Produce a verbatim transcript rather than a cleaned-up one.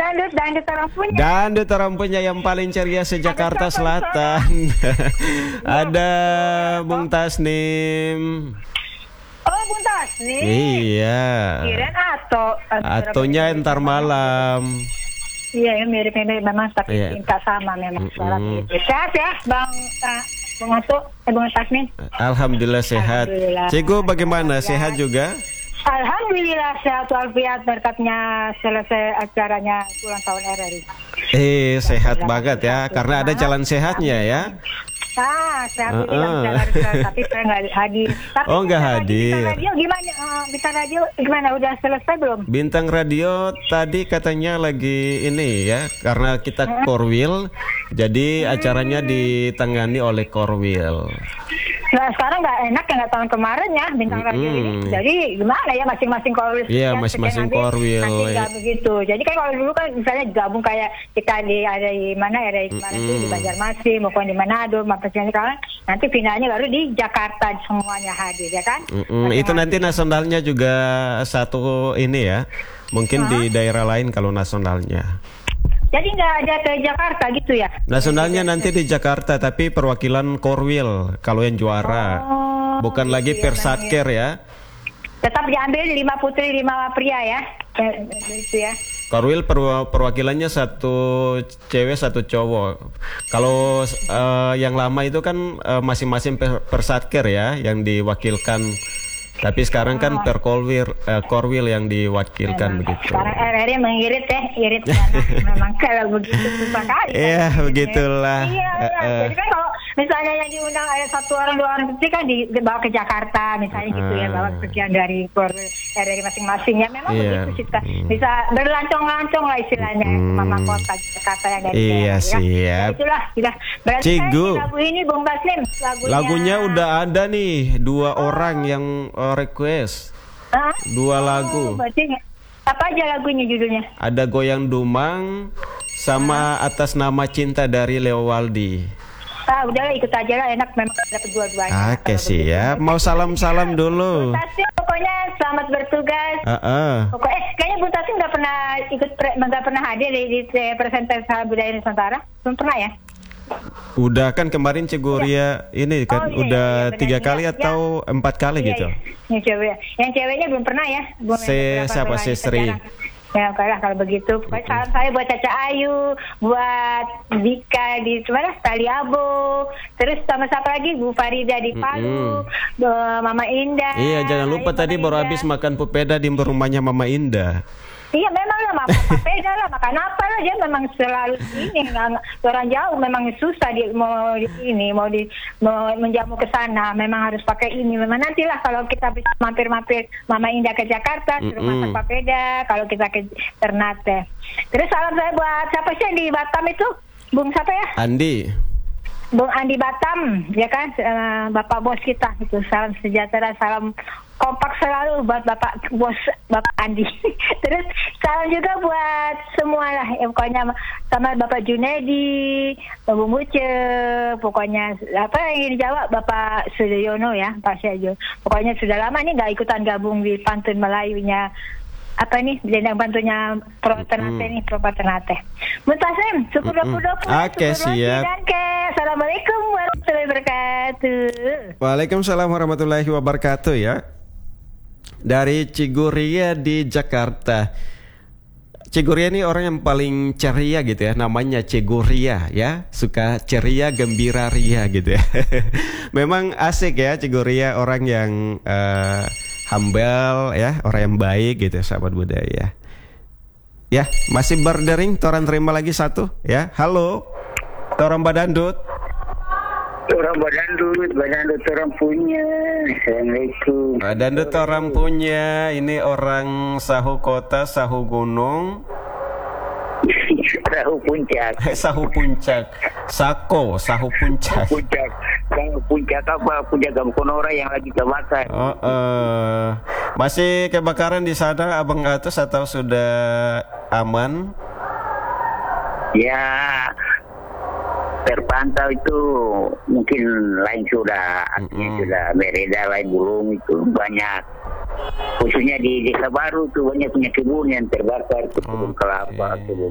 dangdut, dangdut orang punya. Dangdut orang punya yang paling ceria se-Jakarta Selatan. Ada Bung Tasnim. Oh, Bung Tasnim. Iya. Kirain Ato. Atonya entar malam. Iya, ya, mirip-mirip memang, tapi Iya. tingkat sama memang. Mm-mm. Suara gitu. Sehat ya, Bang uh, Bung Ato, eh, Bung Tasnim. Alhamdulillah sehat. Alhamdulillah. Cikgu bagaimana? Ya. Sehat juga? Alhamdulillah sehat walafiat berkatnya selesai acaranya ulang tahun R R I. Eh, sehat banget ya, karena ada jalan sehatnya ya. Ah, saya Uh-uh. bilang jalan, tapi saya nggak hadir. Tapi Oh, nggak Bintang hadir. Radio gimana? Uh, Bintang Radio gimana? Udah selesai belum? Bintang Radio tadi katanya lagi ini ya, karena kita Korwil, jadi acaranya ditangani oleh Korwil. Nah, sekarang nggak enak ya, nggak tahun kemarin ya Bintang Radio ini. Mm-mm. Jadi gimana ya, masing-masing korwil. Iya, sekian, masing-masing sekian, nanti- korwil. Nanti nggak begitu. Jadi kan kalau dulu kan misalnya gabung kayak kita di ada di mana ya, ada di mana tuh, di Banjarmasin maupun di Manado, maupun sekarang nanti finalnya baru di Jakarta semuanya hadir ya kan. Mm-mm, itu nanti nasionalnya juga satu ini ya, mungkin di daerah lain kalau nasionalnya. Jadi nggak ada ke Jakarta gitu ya? Nasionalnya nanti di Jakarta, tapi perwakilan Korwil kalau yang juara. Oh, Bukan lagi iya, Persatker ya. Tetap diambil lima putri lima pria ya, eh, itu ya. Korwil perwa- perwakilannya satu cewek satu cowok. Kalau eh, yang lama itu kan eh, masing-masing per- Persatker ya yang diwakilkan. Tapi sekarang kan per Korwil, eh, Korwil yang diwakilkan begitu. Sekarang R R I mengirit ya, irit karena memang kalau begitu susah kali. Iya, begitulah. Iya, Eh, iya. eh. Jadi kan kalau misalnya yang diundang ada satu orang dua orang itu kan di- dibawa ke Jakarta misalnya gitu ya, Ah. bawa sekian dari Korwil R R I masing-masing ya, memang Iya. begitu sih, kita bisa berlancong-lancong lah istilahnya, Hmm. mama kota Jakarta yang dari Iya, daerah, ya. siap. Ya, itulah sudah. Berarti Cigu. kan lagu ini Bung Taslim, lagunya, Lagunya udah ada nih dua orang yang eh, request Hah? dua Oh, lagu. berarti apa aja lagunya judulnya? Ada Goyang Dumang sama Atas Nama Cinta dari Leo Waldi. Ah, udahlah ikut aja lah, enak memang dapat dua-duanya. Oke siap. Mau salam-salam dulu. Taslim pokoknya selamat bertugas. Heeh. Pokoknya eh, kayaknya Bu Taslim nggak pernah ikut pre- nggak pernah hadir di, di presentasi Salam Budaya Nusantara, belum pernah ya? Udah kan kemarin Ceguria ini kan Oh, iya, udah iya, benar. tiga Iya, kali iya. atau empat kali Iya, gitu. iya. Yang cewek, yang ceweknya belum pernah ya? Belum Se- yang beberapa siapa? kali Si Sri. sekarang. Ya kalau kalau begitu, pokoknya salam saya buat Caca Ayu, buat Dika di mana Taliabo, terus sama siapa lagi Bu Farida di Palu, Bu Mama Indah. Iya jangan lupa Ayu, tadi Mama baru Indah. habis makan pupeda di rumahnya Mama Indah. Iya memang lah, makan beda lah, makan apa lah, dia memang selalu ini, nggak- orang jauh memang susah di, mau di, ini mau di mau menjamu ke sana, memang harus pakai ini. Memang nantilah kalau kita bisa mampir-mampir Mama Indah ke Jakarta, suruh Mm-mm. masak papeda, kalau kita ke Ternate. Terus salam saya buat siapa sih yang di Batam itu, Bung siapa ya? Andi. Bung Andi Batam, ya kan, eh, Bapak bos kita itu, salam sejahtera, salam kompak selalu buat Bapak bos Bapak Andi. Terus salam juga buat semua lah, ya, pokoknya sama Bapak Junedi, Bu Muce, pokoknya apa yang dijawab Bapak Sudoyono ya, Pak Syajo. Pokoknya sudah lama nih nggak ikutan gabung di pantun Melayunya. Apa nih dendang bantunya Pro Ternate nih, Pro Ternate. Mutasem, syukur dua puluh dua puluh. Oke, siap. Dan ke Assalamualaikum warahmatullahi wabarakatuh. Waalaikumsalam warahmatullahi wabarakatuh ya. Dari Ciguria di Jakarta. Ciguria ini orang yang paling ceria gitu ya, namanya Ciguria ya, suka ceria, gembira, ria gitu ya. Memang asik ya Ciguria, orang yang uh, humble ya, orang yang baik gitu, sahabat budaya. Ya, masih berdering, Toran terima lagi satu ya. Halo, Toran Badandut. Orang badandut, badandut orang punya. Assalamualaikum. Badandut orang punya, ini orang sahu kota, sahu gunung. Sahu puncak. Sahu puncak, Sako, sahu puncak. Puncak. Sahu puncak apa? Puncak Gamkonora yang lagi kebakar. Oh, eh. Masih kebakaran di sana, Abang Atus, atau sudah aman? Ya, terpantau itu mungkin lain sudah, artinya Mm-mm. sudah bereda, lain belum, itu banyak. Khususnya di Desa Baru tuh banyak punya kebun yang terbakar, kebun Oke. kelapa, kebun